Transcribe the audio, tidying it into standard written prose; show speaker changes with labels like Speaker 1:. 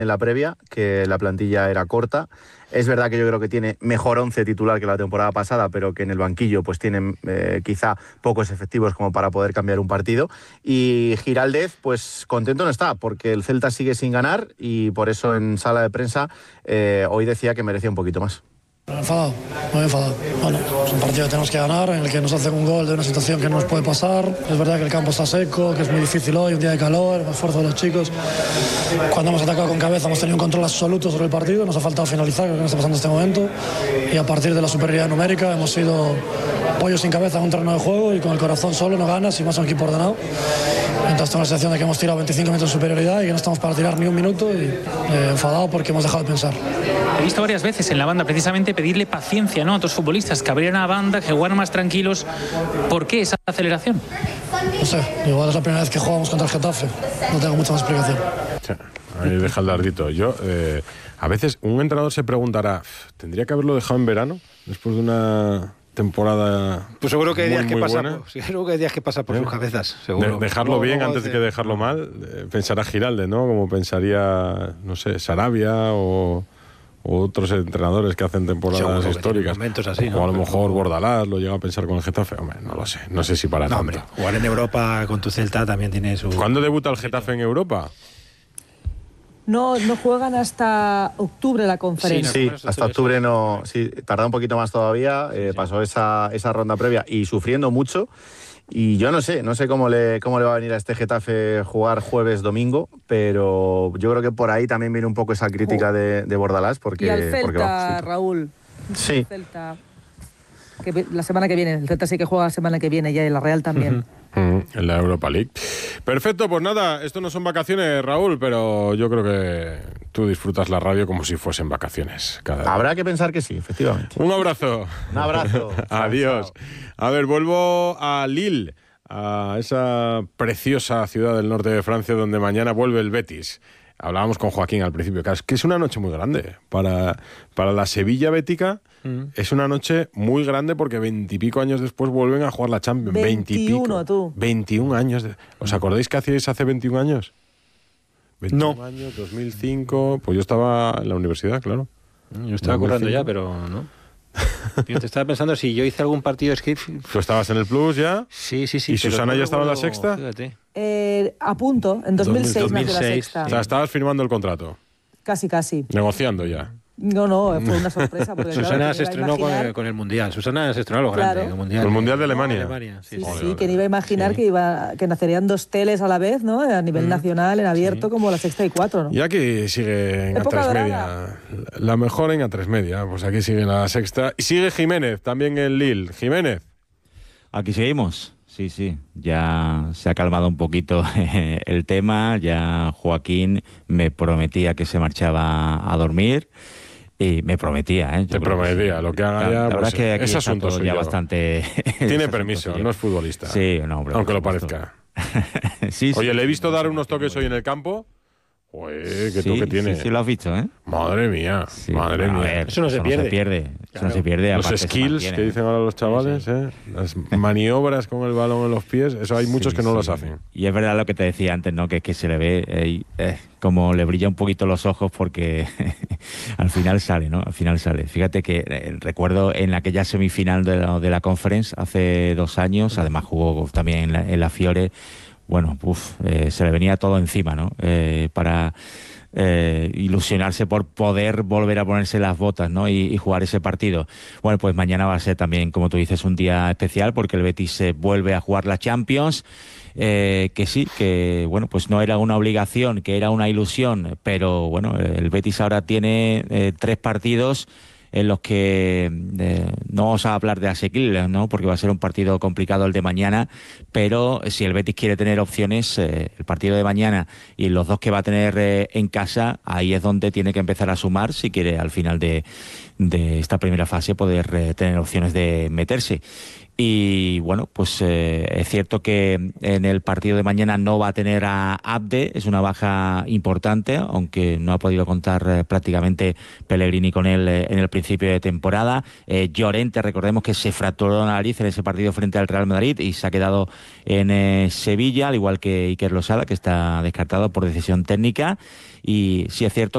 Speaker 1: en la previa, que la plantilla era corta. Es verdad que yo creo que tiene mejor 11 titular que la temporada pasada, pero que en el banquillo pues tienen quizá pocos efectivos como para poder cambiar un partido. Y Giraldez, pues contento no está, porque el Celta sigue sin ganar y por eso en sala de prensa hoy decía que merecía un poquito más.
Speaker 2: Enfadado, muy enfadado. Bueno, es un partido que tenemos que ganar, en el que nos hacen un gol de una situación que no nos puede pasar. Es verdad que el campo está seco, que es muy difícil hoy, un día de calor, el esfuerzo de los chicos. Cuando hemos atacado con cabeza hemos tenido un control absoluto sobre el partido, nos ha faltado finalizar, que es lo que está pasando en este momento. Y a partir de la superioridad numérica hemos sido pollo sin cabeza en un terreno de juego y con el corazón solo no ganas y más un equipo ordenado. Entonces tengo la sensación de que hemos tirado 25 minutos de superioridad y que no estamos para tirar ni un minuto y enfadado porque hemos dejado de pensar.
Speaker 3: He visto varias veces en la banda precisamente pedirle paciencia, ¿no?, a otros futbolistas, que abrieran la banda, que jugaran más tranquilos. ¿Por qué esa aceleración?
Speaker 2: No sé, igual es la primera vez que jugamos contra el Getafe. No tengo mucha más explicación.
Speaker 4: Sí, ahí deja el dardito. Yo, a veces un entrenador se preguntará, ¿tendría que haberlo dejado en verano? Después de una temporada.
Speaker 5: Pues seguro que hay días que pasa,
Speaker 4: seguro
Speaker 5: que hay días que pasa por sus cabezas, seguro.
Speaker 4: Dejarlo bien antes de que dejarlo mal, pensará Giraldez, ¿no? Como pensaría, no sé, Sarabia o otros entrenadores que hacen temporadas históricas.
Speaker 5: Momentos así,
Speaker 4: o a lo mejor Bordalás lo llega a pensar con el Getafe. Hombre, no lo sé. No sé si para tanto.
Speaker 5: Hombre, jugar en Europa con tu Celta también tiene su...
Speaker 4: ¿Cuándo debuta el Getafe en Europa?
Speaker 6: No juegan hasta octubre la conferencia.
Speaker 1: Sí, hasta octubre no. Sí, tarda un poquito más todavía. Pasó esa ronda previa y sufriendo mucho. Y yo no sé cómo le va a venir a este Getafe jugar jueves-domingo, pero yo creo que por ahí también viene un poco esa crítica de Bordalás. Porque,
Speaker 6: y al Celta,
Speaker 1: porque
Speaker 6: Raúl.
Speaker 1: Sí.
Speaker 6: El Celta, que la semana que viene. El Celta sí que juega la semana que viene ya y la Real también.
Speaker 4: En la Europa League. Perfecto, pues nada, esto no son vacaciones, Raúl, pero yo creo que tú disfrutas la radio como si fuesen vacaciones cada día.
Speaker 1: Habrá que pensar que sí, efectivamente.
Speaker 4: Un abrazo.
Speaker 1: Un abrazo.
Speaker 4: Adiós. A ver, vuelvo a Lille, a esa preciosa ciudad del norte de Francia donde mañana vuelve el Betis. Hablábamos con Joaquín al principio, que es una noche muy grande. Para la Sevilla bética es una noche muy grande porque 20 y pico años después vuelven a jugar la Champions.
Speaker 6: 21, tú.
Speaker 4: 21 años. ¿Os acordáis qué hacíais hace 21 años? 21
Speaker 5: No.
Speaker 4: años, 2005... Pues yo estaba en la universidad, claro.
Speaker 5: Yo estaba currando ya, pero no. Yo te estaba pensando si yo hice algún partido de skip.
Speaker 4: ¿Tú estabas en el Plus ya?
Speaker 5: Sí.
Speaker 4: ¿Y Susana ya estaba en la Sexta?
Speaker 5: Fíjate.
Speaker 6: A punto, en 2006 nació la
Speaker 5: 2006,
Speaker 6: Sexta.
Speaker 4: O sea, estabas firmando el contrato,
Speaker 6: Casi.
Speaker 4: negociando ya.
Speaker 6: No, fue una sorpresa. Porque,
Speaker 5: Susana
Speaker 6: claro,
Speaker 5: se estrenó con el Mundial. Susana se estrenó lo grande.
Speaker 6: Claro.
Speaker 4: El Mundial de Alemania.
Speaker 6: Sí, quien iba a imaginar que nacerían dos teles a la vez, ¿no? A nivel nacional, en abierto, como la Sexta y Cuatro, ¿no?
Speaker 4: Y aquí sigue en
Speaker 6: Época
Speaker 4: A3
Speaker 6: dorada.
Speaker 4: Media. La mejor en A3 Media. Pues aquí sigue la Sexta. Y sigue Jiménez, también en Lille. Jiménez.
Speaker 7: Aquí seguimos. Sí. Ya se ha calmado un poquito el tema. Ya Joaquín me prometía que se marchaba a dormir. Y me prometía, ¿eh?
Speaker 4: Te prometía, lo que haga ya.
Speaker 7: La verdad
Speaker 4: pues,
Speaker 7: es que aquí
Speaker 4: es
Speaker 7: está
Speaker 4: asunto
Speaker 7: todo
Speaker 4: suyo.
Speaker 7: ya bastante...
Speaker 4: Tiene permiso, no es futbolista.
Speaker 7: Sí, no, hombre,
Speaker 4: aunque lo
Speaker 7: por supuesto.
Speaker 4: parezca.
Speaker 7: Sí,
Speaker 4: Oye, le he visto dar unos toques hoy en el campo. Joder, qué toque tiene.
Speaker 7: Sí, lo has visto, ¿eh?
Speaker 4: Madre mía,
Speaker 7: Sí,
Speaker 4: madre
Speaker 7: bueno, a
Speaker 4: mía.
Speaker 7: ver,
Speaker 5: Eso no se pierde.
Speaker 7: Eso no se pierde.
Speaker 4: Los
Speaker 7: aparte se
Speaker 4: skills
Speaker 7: mantiene.
Speaker 4: que dicen ahora los chavales, las maniobras con el balón en los pies, eso hay muchos que no las hacen.
Speaker 7: Y es verdad lo que te decía antes, ¿no? Que se le ve como le brilla un poquito los ojos porque al final sale, ¿no? Al final sale. Fíjate que recuerdo en aquella semifinal de la Conference hace 2 años, además jugó también en la Fiore. Bueno, se le venía todo encima, ¿no? Para ilusionarse por poder volver a ponerse las botas, ¿no? Y jugar ese partido. Bueno, pues mañana va a ser también, como tú dices, un día especial porque el Betis se vuelve a jugar la Champions. Que sí, que bueno, pues no era una obligación, que era una ilusión, pero bueno, el Betis ahora tiene 3 partidos en los que no vamos a hablar de asequibles, ¿no? Porque va a ser un partido complicado el de mañana, pero si el Betis quiere tener opciones, el partido de mañana y los 2 que va a tener en casa, ahí es donde tiene que empezar a sumar si quiere al final de esta primera fase poder tener opciones de meterse. Y bueno, pues es cierto que en el partido de mañana no va a tener a Abde, es una baja importante, aunque no ha podido contar prácticamente Pellegrini con él en el principio de temporada. Llorente, recordemos que se fracturó la nariz en ese partido frente al Real Madrid y se ha quedado en Sevilla, al igual que Iker Losada, que está descartado por decisión técnica. Y sí es cierto